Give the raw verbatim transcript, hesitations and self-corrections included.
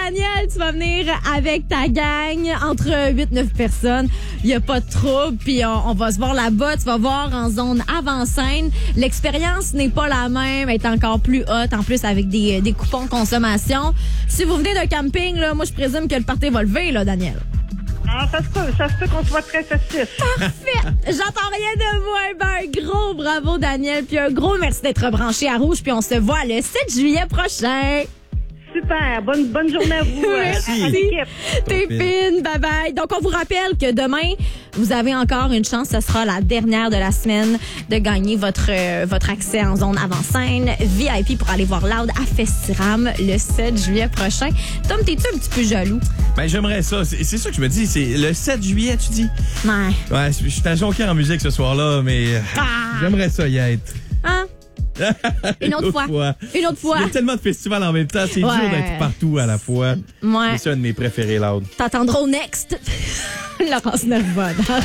Daniel, tu vas venir avec ta gang, entre huit neuf personnes. Il n'y a pas de trouble, puis on, on va se voir là-bas. Tu vas voir en zone avant-scène. L'expérience n'est pas la même, elle est encore plus haute, en plus avec des, des coupons de consommation. Si vous venez d'un camping, là, moi, je présume que le party va lever, là, Daniel. Ah, ça se peut, ça se peut qu'on soit très festif. Parfait! J'entends rien de moins. Ben, un gros bravo, Daniel, puis un gros merci d'être branché à Rouge, puis on se voit le sept juillet prochain. Super. Bonne, bonne journée à vous. Merci. À l'équipe. T'es fine. Bye bye. Donc, on vous rappelle que demain, vous avez encore une chance. Ce sera la dernière de la semaine de gagner votre, euh, votre accès en zone avant-scène V I P pour aller voir Loud à Festiram le sept juillet prochain. Tom, t'es-tu un petit peu jaloux? Ben, j'aimerais ça. C'est, c'est ça que je me dis. C'est le sept juillet, tu dis? Ouais. Ouais, je suis un jonquière en musique ce soir-là, mais Ah. j'aimerais ça y être. Hein? Une autre fois. Une autre fois. Il y a tellement de festivals en même temps, c'est Ouais. dur d'être partout à la fois. Ouais. C'est ça un de mes préférés, Loud. T'entendras au next. Laurence Nervonne.